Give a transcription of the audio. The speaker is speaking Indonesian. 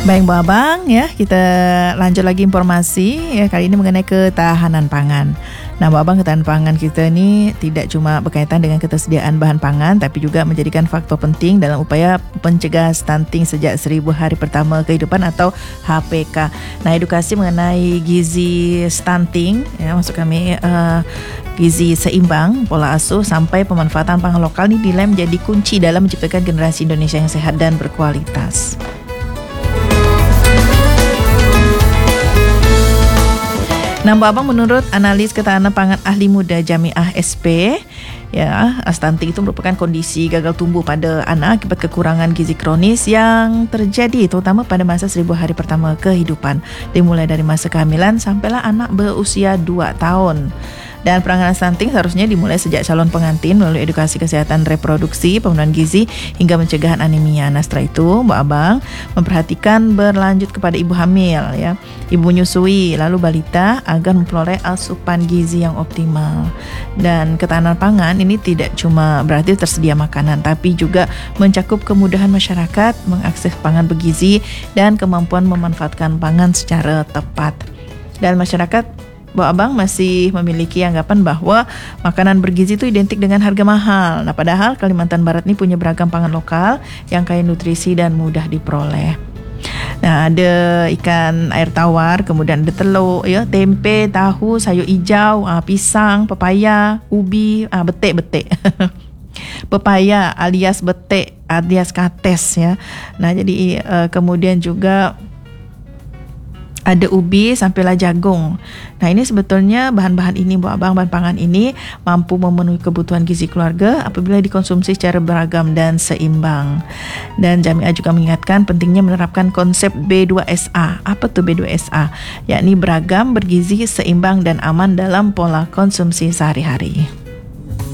Baik Bu Abang, ya kita lanjut lagi informasi ya, kali ini mengenai ketahanan pangan. Nah Bu Abang, ketahanan pangan kita ini tidak cuma berkaitan dengan ketersediaan bahan pangan, tapi juga menjadikan faktor penting dalam upaya pencegah stunting sejak 1000 hari pertama kehidupan atau HPK. Nah, edukasi mengenai gizi stunting, ya maksud kami gizi seimbang, pola asuh sampai pemanfaatan pangan lokal ini dinilai menjadi kunci dalam menciptakan generasi Indonesia yang sehat dan berkualitas. Nah, Bu Abang, menurut analis ketahanan pangan ahli muda Jamiah SP, ya, stunting itu merupakan kondisi gagal tumbuh pada anak akibat kekurangan gizi kronis yang terjadi terutama pada masa 1000 hari pertama kehidupan, dimulai dari masa kehamilan sampailah anak berusia 2 tahun. Dan penanganan stunting seharusnya dimulai sejak calon pengantin melalui edukasi kesehatan reproduksi, pemenuhan gizi, hingga pencegahan anemia. Nah, setelah itu, Bu Abang memperhatikan berlanjut kepada ibu hamil, ya, ibu menyusui, lalu balita agar memperoleh asupan gizi yang optimal. Dan ketahanan pangan ini tidak cuma berarti tersedia makanan, tapi juga mencakup kemudahan masyarakat mengakses pangan bergizi dan kemampuan memanfaatkan pangan secara tepat. Dan masyarakat, Bu Abang, masih memiliki anggapan bahwa makanan bergizi itu identik dengan harga mahal. Nah, padahal Kalimantan Barat ini punya beragam pangan lokal yang kaya nutrisi dan mudah diperoleh. Nah, ada ikan air tawar, kemudian ada telur, ya, tempe, tahu, sayur hijau, pisang, pepaya, ubi, betik. Pepaya alias betik alias kates, ya. Nah, jadi kemudian juga ada ubi sampailah jagung. Nah, ini sebetulnya bahan-bahan ini, Bu Abang, bahan pangan ini mampu memenuhi kebutuhan gizi keluarga apabila dikonsumsi secara beragam dan seimbang. Dan Jamiah juga mengingatkan pentingnya menerapkan konsep B2SA. Apa tuh B2SA? Yakni beragam, bergizi, seimbang, dan aman dalam pola konsumsi sehari-hari.